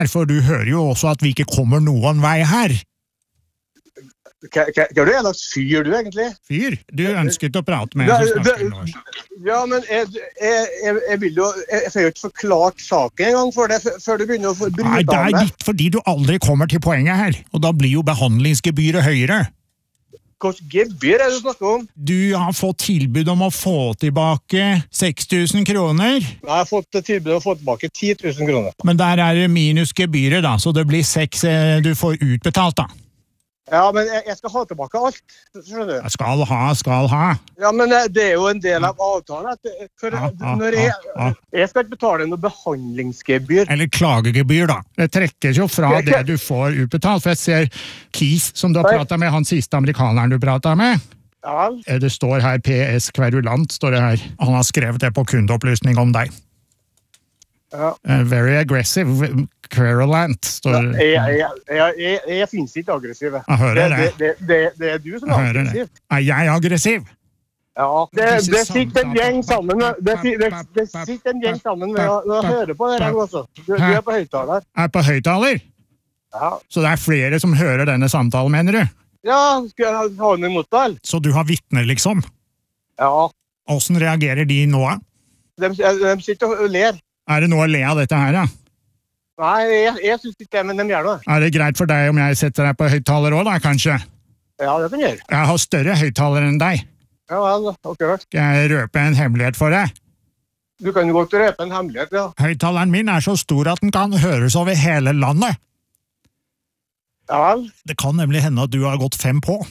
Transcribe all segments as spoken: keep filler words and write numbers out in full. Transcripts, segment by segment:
For du hører jo også at vi ikke kommer noen vei her. Hva er du en slags fyr du egentlig? Fyr? Du ønsket å prate med en som snakker norsk. Ja, men jeg, jeg, jeg, jeg vil jo, jeg, jeg får jo ikke forklart saken en gang for det, før du begynner å bryte av Nei, det er det. litt fordi du aldri kommer til poenget her, og da blir jo behandlingsgebyret høyere. Hvilket gebyr er det du snakker om? Du har fått tilbud om å få tilbake seks tusen kroner. Jeg har fått tilbud om å få tilbake ti tusen kroner. Men der er det minus gebyret da, så det blir seks du får utbetalt da. Ja, men jeg, jeg skal ha tilbake alt, skjønner du? Jeg skal ha, skal ha. Ja, men det er jo en del av avtalen. At for Ja, ja, når jeg, ja, ja. jeg skal ikke betale noe behandlingsgebyr. Eller klagegebyr da. Det trekkes jo fra det du får utbetalt, for jeg ser Keith, som du har Nei. pratet med, han siste amerikaneren du pratet med. Ja, Det står her P S Kverulant, står det her. Han har skrevet det på kundeopplysning om deg. ja. Uh, very aggressive, Kverulant, står det. Jeg, jeg, jeg, jeg, jeg finnes ikke aggressiv. Jeg hører det, det. det, det, det er du som Jeg er hører det. aggressiv. Er jeg aggressiv? Ja, det, Disse det sitter en gjeng sammen med, det, si- det, det samtaler- sitter en gjeng sammen med å, med å høre på det her også. Du, du er på høyttaler. Er på høyttaler? Ja. Så det er flere som hører denne samtalen, mener du? Ja, skal jeg ha- ha den imot deg? Så du har vittner, liksom? Ja. Hvordan reagerer de nå? De, de sitter og ler. Er det noe å le av dette her, ja? Nei, jeg, jeg synes ikke det, men de gjør det. Er det greit for deg om jeg setter deg på høyttaler også, da, kanskje? Ja, det kan jeg gjøre. Jeg har større høyttaler enn deg. Ja, vel, ok. Skal jeg røpe en hemmelighet for deg? Du kan jo godt røpe en hemmelighet, ja. Høyttaleren min er så stor at den kan høres over hele landet. Ja vel. Det kan nemlig hende at du har gått fem på.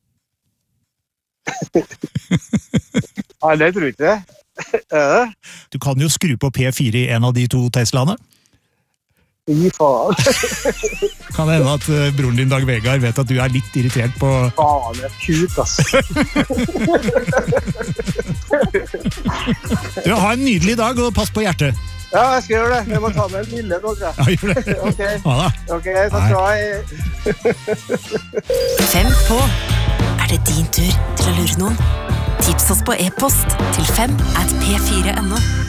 Ja, det tror jeg ikke det. Er det? Du kan jo skru på P fire i en av de to Teslaene. Fy faen. Kan det hende at eh, broren din Dag Vegard vet at du er litt irritert på... Faen, det er kuk, ass. Du har en nydelig dag, og pass på hjertet. Ja, jeg skal gjøre det. Jeg må ta med en lille nå, tror jeg. Ja, gjør det. Ok. Ha det. Ok, takk skal du ha. Fem på. Er det din tur til å lure noen? Tips oss på e-post til fem at p fire punktum no.